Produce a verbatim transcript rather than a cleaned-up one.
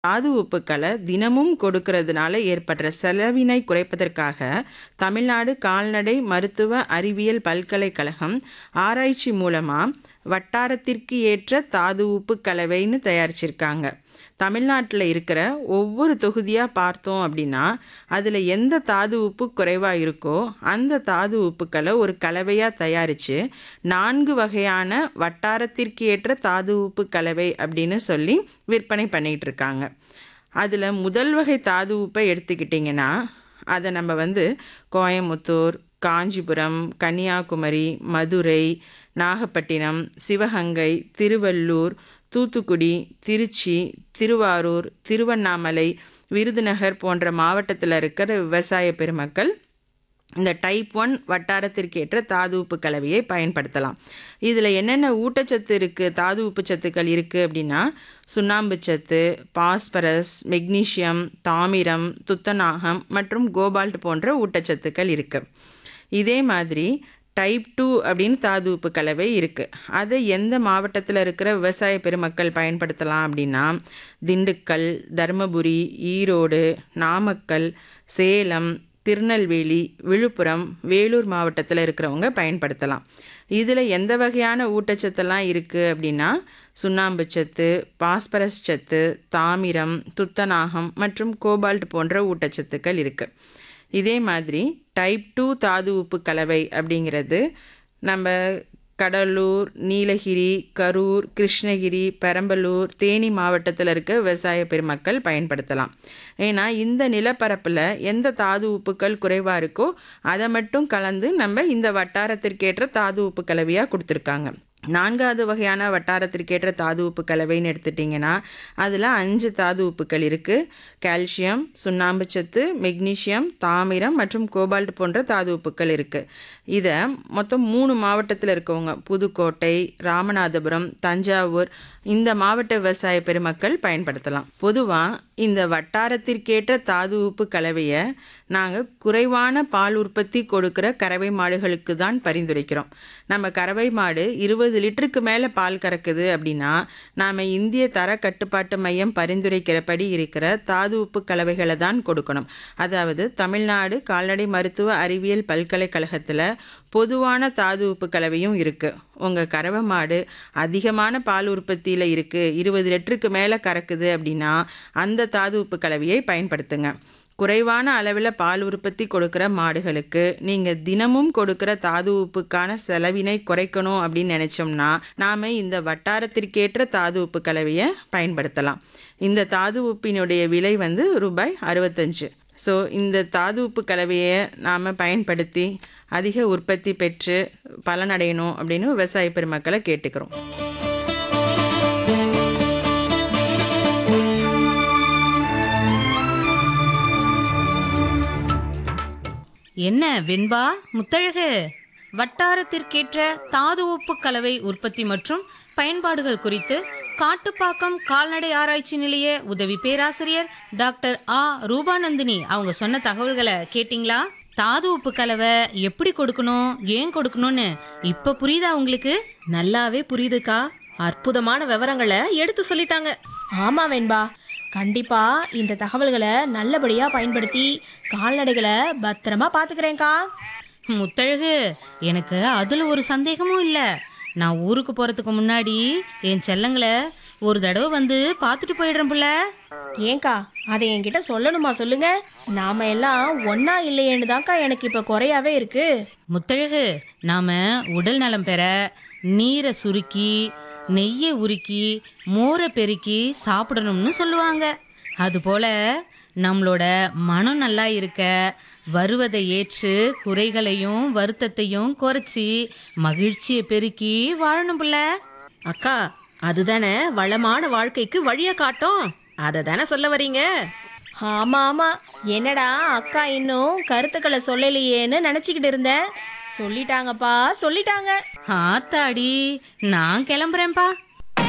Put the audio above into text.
தாது உப்புக்களை தினமும் கொடுக்கறதுனால ஏற்படுற செலவினை குறைப்பதற்காக தமிழ்நாடு கால்நடை மருத்துவ அறிவியல் பல்கலைக்கழகம் ஆராய்ச்சி மூலமாக வட்டாரத்திற்கு ஏற்ற தாது உப்பு கலவைன்னு தயாரிச்சிருக்காங்க. தமிழ்நாட்டில் இருக்கிற ஒவ்வொரு தொகுதியாக பார்த்தோம் அப்படின்னா அதில் எந்த தாது உப்பு குறைவாக இருக்கோ அந்த தாது உப்புக்களை ஒரு கலவையாக தயாரித்து நான்கு வகையான வட்டாரத்திற்கு ஏற்ற தாது உப்பு கலவை அப்படின்னு சொல்லி விற்பனை பண்ணிகிட்டு இருக்காங்க. அதில் முதல் வகை தாது உப்பை எடுத்துக்கிட்டிங்கன்னா அதை நம்ம வந்து கோயமுத்தூர், காஞ்சிபுரம், கன்னியாகுமரி, மதுரை, நாகப்பட்டினம், சிவகங்கை, திருவள்ளூர், தூத்துக்குடி, திருச்சி, திருவாரூர், திருவண்ணாமலை, விருதுநகர் போன்ற மாவட்டத்தில் இருக்கிற விவசாய பெருமக்கள் இந்த டைப் ஒன் வட்டாரத்திற்கேற்ற தாது உப்பு கலவையை பயன்படுத்தலாம். இதில் என்னென்ன ஊட்டச்சத்து இருக்குது, தாது உப்பு சத்துக்கள் இருக்குது அப்படின்னா சுண்ணாம்பு சத்து, பாஸ்பரஸ், மெக்னீசியம், தாமிரம், துத்தநாகம் மற்றும் கோபால்ட் போன்ற ஊட்டச்சத்துக்கள் இருக்குது. இதே மாதிரி டைப் டூ அப்படின்னு தாது உப்பு கலவை இருக்குது. அதை எந்த மாவட்டத்தில் இருக்கிற விவசாய பெருமக்கள் பயன்படுத்தலாம் அப்படின்னா திண்டுக்கல், தருமபுரி, ஈரோடு, நாமக்கல், சேலம், திருநெல்வேலி, விழுப்புரம், வேலூர் மாவட்டத்தில் இருக்கிறவங்க பயன்படுத்தலாம். இதில் எந்த வகையான ஊட்டச்சத்தெல்லாம் இருக்குது அப்படின்னா சுண்ணாம்பு சத்து, பாஸ்பரஸ் சத்து, தாமிரம், துத்தநாகம் மற்றும் கோபால்ட் போன்ற ஊட்டச்சத்துக்கள் இருக்குது. இதே மாதிரி டைப் டூ தாது உப்பு கலவை அப்படிங்கிறது நம்ம கடலூர், நீலகிரி, கரூர், கிருஷ்ணகிரி, பெரம்பலூர், தேனி மாவட்டத்தில் இருக்க விவசாய பெருமக்கள் பயன்படுத்தலாம். ஏன்னா இந்த நிலப்பரப்பில் எந்த தாது உப்புக்கள் குறைவாக இருக்கோ அதை மட்டும் கலந்து நம்ம இந்த வட்டாரத்திற்கேற்ற தாது உப்பு கலவையாக கொடுத்துருக்காங்க. நான்காவது வகையான வட்டாரத்திற்கேற்ற தாது உப்பு கலவைன்னு எடுத்துட்டிங்கன்னா அதில் அஞ்சு தாது உப்புக்கள் இருக்குது. கால்சியம், சுண்ணாம்பு சத்து, மெக்னீசியம், தாமிரம் மற்றும் கோபால்ட் போன்ற தாது உப்புக்கள் இருக்குது. இதை மொத்தம் மூணு மாவட்டத்தில் இருக்கவங்க புதுக்கோட்டை, ராமநாதபுரம், தஞ்சாவூர் இந்த மாவட்ட விவசாய பெருமக்கள் பயன்படுத்தலாம். பொதுவாக இந்த வட்டாரத்திற்கேற்ற தாது உப்பு கலவையை நாங்கள் குறைவான பால் உற்பத்தி கொடுக்குற கறவை மாடுகளுக்கு தான் பரிந்துரைக்கிறோம். நம்ம கறவை மாடு இருபது லிட்டருக்கு மேலே பால் கறக்குது அப்படின்னா நாம் இந்திய தர கட்டுப்பாட்டு மையம் பரிந்துரைக்கிறபடி இருக்கிற தாது உப்பு கலவைகளை தான் கொடுக்கணும். அதாவது தமிழ்நாடு கால்நடை மருத்துவ அறிவியல் பல்கலைக்கழகத்தில் பொதுவான தாது உப்பு கலவையும் இருக்குது. உங்கள் கறவை மாடு அதிகமான பால் உற்பத்தியில் இருக்குது, இருபது லிட்டருக்கு மேலே கறக்குது அப்படின்னா அந்த தாது உப்பு கலவையை பயன்படுத்துங்க. குறைவான அளவில் பால் உற்பத்தி கொடுக்குற மாடுகளுக்கு நீங்கள் தினமும் கொடுக்குற தாது உப்புக்கான செலவினை குறைக்கணும் அப்படின்னு நினச்சோம்னா நாம் இந்த வட்டாரத்திற்கேற்ற தாது உப்பு கலவையை பயன்படுத்தலாம். இந்த தாது உப்பினுடைய விலை வந்து ரூபாய் அறுபத்தஞ்சு. ஸோ இந்த தாது உப்பு கலவையை நாம் பயன்படுத்தி அதிக உற்பத்தி பெற்று பலனடையணும் அப்படின்னு விவசாய பெருமக்களை கேட்டுக்கிறோம். என்ன வெண்பா, முத்தழகு, வட்டாரத்திற்கேற்ற தாது உப்பு கலவை உற்பத்தி மற்றும் பயன்பாடுகள் குறித்து காட்டுப்பாக்கம் கால்நடை ஆராய்ச்சி நிலைய உதவி பேராசிரியர் டாக்டர் ஆ ரூபாநந்தினி அவங்க சொன்ன தகவல்களை கேட்டிங்களா? தாது உப்பு கலவை எப்படி கொடுக்கணும், ஏன் கொடுக்கணும்னு இப்ப புரியுதா உங்களுக்கு? நல்லாவே புரியுதுக்கா. அற்புதமான விவரங்களை எடுத்து சொல்லிட்டாங்க. ஆமா வெண்பா, கண்டிப்பா இந்த தகவல்களை நல்லபடியா பயன்படுத்தி கால்நடைகளை பத்திரமா பாத்துக்கிறேன்க்கா. முத்தழகு, எனக்கு அதுல ஒரு சந்தேகமும் இல்லை. நான் ஊருக்கு போறதுக்கு முன்னாடி என் செல்லங்களை ஒரு தடவை வந்து பார்த்துட்டு போயிடுறேன் புள்ள. ஏன்க்கா அதை என்கிட்ட சொல்லணுமா? சொல்லுங்க. நாம எல்லாம் ஒன்னா இல்லையேன்னு தான்க்கா எனக்கு இப்ப குறையாவே இருக்கு. முத்தழகு, நாம உடல் நலம் பெற நீரை சுருக்கி, நெய்யை உருக்கி, மோரை பெருக்கி சாப்பிடணும்னு சொல்லுவாங்க. அதுபோல நம்மளோட மனம் நல்லா இருக்க வருவதை ஏற்று குறைகளையும் வருத்தத்தையும் குறைச்சி மகிழ்ச்சியை பெருக்கி வாழணும் புள்ள. அக்கா, அதுதானே வளமான வாழ்க்கைக்கு வழியை காட்டும். அதை தானே சொல்ல வரீங்க? ஆமா ஆமா, என்னடா அக்கா இன்னும் கருத்துக்களை சொல்லலையேன்னு நினைச்சுக்கிட்டு இருந்தேன். சொல்லிட்டாங்கப்பா, சொல்லிட்டாங்க. ஆத்தாடி, நான் கிளம்புறேன்ப்பா.